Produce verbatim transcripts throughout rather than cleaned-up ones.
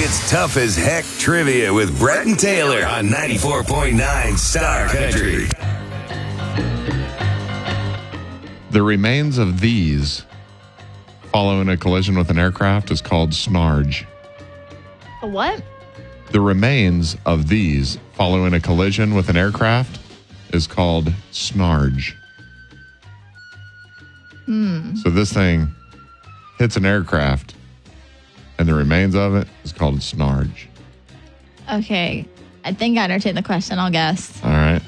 It's Tough as Heck Trivia with Brett and Taylor on ninety-four point nine Star Country. The remains of these following a collision with an aircraft is called snarge. A what? The remains of these following a collision with an aircraft is called snarge. Hmm. So this thing hits an aircraft, and the remains of it is called snarge. Okay. I think I understand the question, I'll guess. All right.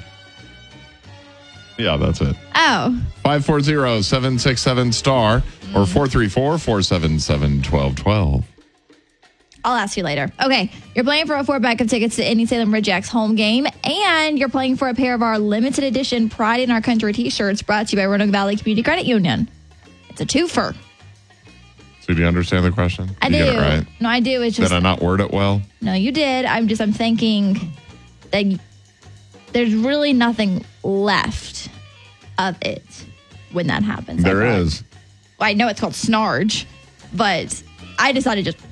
Yeah, that's it. Oh. five four zero, seven six seven, star or four three four, four seven seven, one two one two. I'll ask you later. Okay, you're playing for a four-pack of tickets to Indy Salem Ridgeax home game, and you're playing for a pair of our limited edition Pride in Our Country t-shirts brought to you by Roanoke Valley Community Credit Union. It's a twofer. So do you understand the question? I you do. Get it right? No, I do. It's just Did I not word it well? No, you did. I'm just I'm thinking that there's really nothing left of it when that happens. There is. Well, I know it's called snarge, but I decided just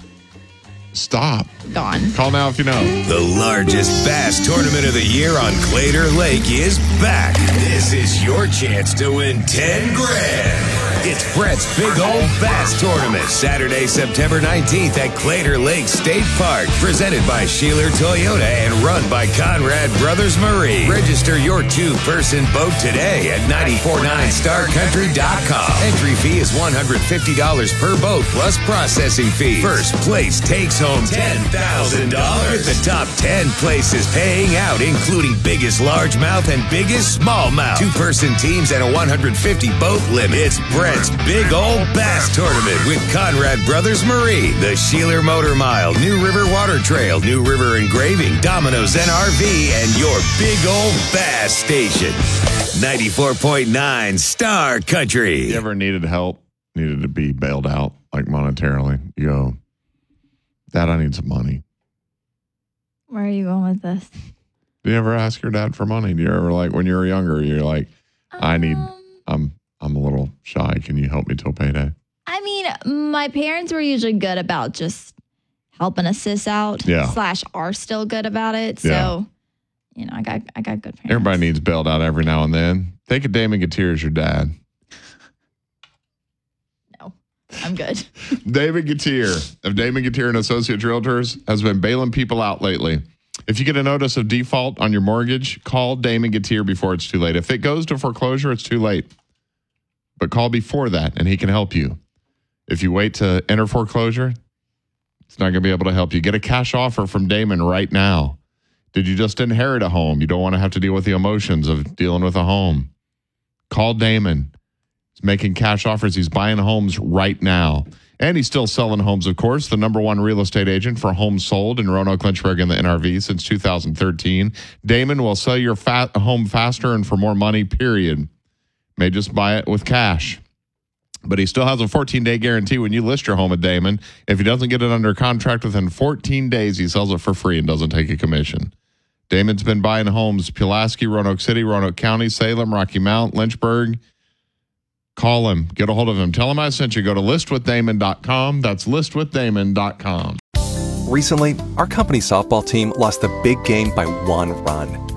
Stop. gone. Call now if you know. The largest bass tournament of the year on Clater Lake is back. This is your chance to win ten grand. It's Brett's Big Old Bass Tournament, Saturday, September nineteenth at Clater Lake State Park. Presented by Sheeler Toyota and run by Conrad Brothers Marine. Register your two-person boat today at nine four nine star country dot com. Entry fee is one hundred fifty dollars per boat plus processing fee. First place takes home ten thousand dollars. With the top ten places paying out, including biggest largemouth and biggest smallmouth. Two-person teams and a one hundred fifty boat limit. It's Brett's Big Old Bass Tournament with Conrad Brothers Marine, the Sheeler Motor Mile, New River Water Trail, New River Engraving, Domino's N R V, and your Big Old Bass Station. ninety-four point nine Star Country. You ever needed help, needed to be bailed out, like monetarily? You go, Dad, I need some money. Where are you going with this? Do you ever ask your dad for money? Do you ever, like, when you were younger, you're like, I need, Um, I'm, I'm a little shy. Can you help me till payday? I mean, my parents were usually good about just helping us sis out. Yeah. Slash are still good about it. So, Yeah. you know, I got I got good parents. Everybody needs bailed out every now and then. Think of Damon Gutierrez as your dad. No, I'm good. David Gutierrez of Damon Gutierrez and Associates Realtors has been bailing people out lately. If you get a notice of default on your mortgage, call Damon Gutierrez before it's too late. If it goes to foreclosure, it's too late. But call before that, and he can help you. If you wait to enter foreclosure, it's not going to be able to help you. Get a cash offer from Damon right now. Did you just inherit a home? You don't want to have to deal with the emotions of dealing with a home. Call Damon. He's making cash offers. He's buying homes right now. And he's still selling homes, of course. The number one real estate agent for homes sold in Roanoke, Lynchburg, and the N R V since two thousand thirteen. Damon will sell your fa- home faster and for more money, period. May just buy it with cash. But he still has a fourteen-day guarantee when you list your home at Damon. If he doesn't get it under contract within fourteen days, he sells it for free and doesn't take a commission. Damon's been buying homes Pulaski, Roanoke City, Roanoke County, Salem, Rocky Mount, Lynchburg. Call him. Get a hold of him. Tell him I sent you. Go to list with damon dot com. That's list with damon dot com. Recently, our company softball team lost the big game by one run.